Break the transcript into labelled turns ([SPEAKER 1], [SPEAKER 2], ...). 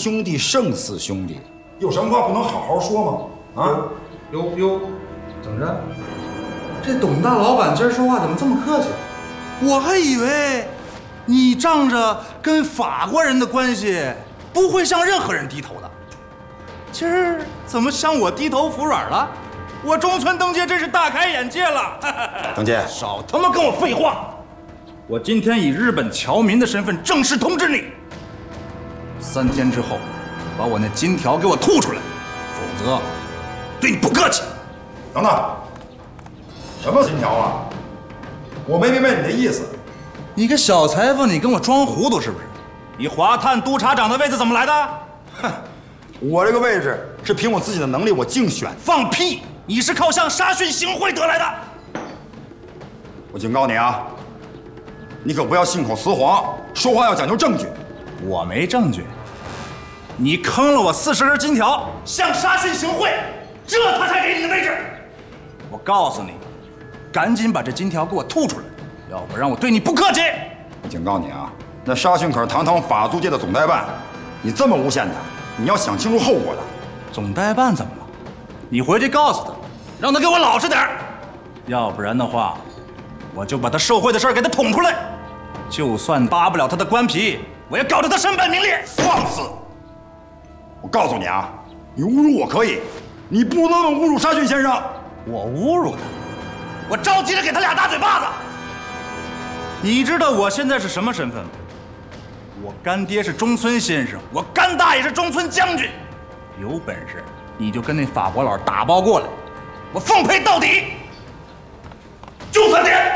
[SPEAKER 1] 兄弟胜似兄弟，
[SPEAKER 2] 有什么话不能好好说吗？啊？
[SPEAKER 3] 哟，怎么着？这董大老板今儿说话怎么这么客气？我还以为你仗着跟法国人的关系，不会向任何人低头的。今儿怎么向我低头服软了？我中村登阶真是大开眼界了。
[SPEAKER 1] 登阶，
[SPEAKER 3] 少他妈跟我废话！我今天以日本侨民的身份正式通知你，3天之后，把我那金条给我吐出来，否则对你不客气。
[SPEAKER 2] 等等，什么金条啊？我没明白你的意思。
[SPEAKER 3] 你个小裁缝，你跟我装糊涂是不是？你华探督察长的位子怎么来的？
[SPEAKER 1] 哼，我这个位置是凭我自己的能力我竞选。
[SPEAKER 3] 放屁！你是靠向沙逊行贿得来的。
[SPEAKER 1] 我警告你啊，你可不要信口雌黄，说话要讲究证据。
[SPEAKER 3] 我没证据，你坑了我40根金条，向沙逊行贿，这他才给你的位置。我告诉你，赶紧把这金条给我吐出来，要不然我对你不客气。
[SPEAKER 1] 我警告你啊，那沙逊可是堂堂法租界的总代办，你这么诬陷他，你要想清楚后果的。
[SPEAKER 3] 总代办怎么了？你回去告诉他，让他给我老实点，要不然的话，我就把他受贿的事给他捅出来。就算扒不了他的官皮，我也搞得他身败名裂。
[SPEAKER 1] 放肆！我告诉你啊，你侮辱我可以，你不能那么侮辱沙逊先生。
[SPEAKER 3] 我侮辱他，我着急着给他俩大嘴巴子。你知道我现在是什么身份吗？我干爹是中村先生，我干大爷是中村将军。有本事你就跟那法国佬打包过来，我奉陪到底。就3天。